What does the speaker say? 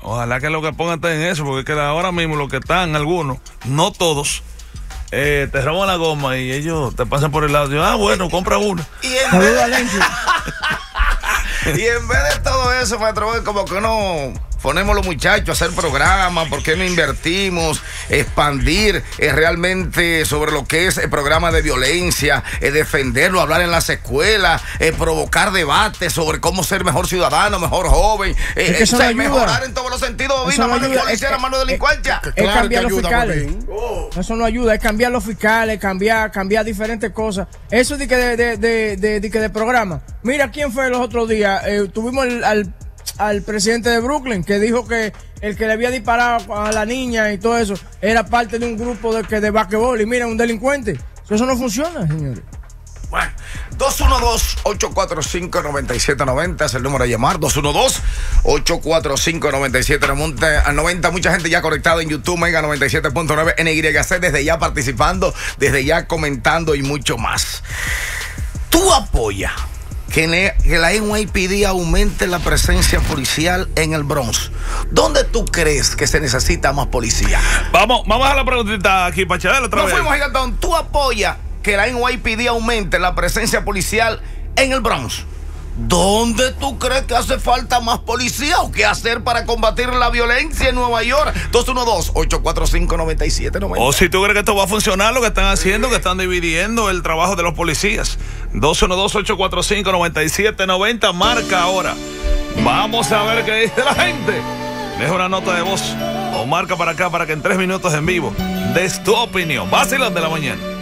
Ojalá que lo que pongan esté en eso, porque es que ahora mismo lo que están, algunos, no todos, te roban la goma y ellos te pasan por el lado. Y, bueno, compra una. Y en vez de todo eso, maestro, como que no ponemos los muchachos a hacer programas, ¿por qué no invertimos? Expandir realmente sobre lo que es el programa de violencia, defenderlo, hablar en las escuelas, provocar debates sobre cómo ser mejor ciudadano, mejor joven, mejorar en todos los sentidos, vida, más policía, más delincuencia. Es cambiar los fiscales. Eso no ayuda, es cambiar los fiscales, cambiar diferentes cosas. Eso de programa. Mira quién fue los otros días. Tuvimos al presidente de Brooklyn, que dijo que el que le había disparado a la niña y todo eso era parte de un grupo de basquetbol. Y mira, un delincuente. Eso no funciona, señores. Bueno, 212-845-9790 es el número de llamar. 212-845-9790. Mucha gente ya conectada en YouTube, Mega 97.9 NYC, desde ya participando, desde ya comentando y mucho más. ¿Tú apoyas que la NYPD aumente la presencia policial en el Bronx? ¿Dónde tú crees que se necesita más policía? Vamos a la preguntita aquí, Pachadel, otra vez. Fuimos, Gigantón. ¿Tú apoyas que la NYPD aumente la presencia policial en el Bronx? ¿Dónde tú crees que hace falta más policía o qué hacer para combatir la violencia en Nueva York? 212-845-9790. O si tú crees que esto va a funcionar, lo que están haciendo, que están dividiendo el trabajo de los policías. 212-845-9790, marca ahora. Vamos a ver qué dice la gente. Deja una nota de voz o marca para acá para que en 3 minutos en vivo des tu opinión. Vacilón de la mañana.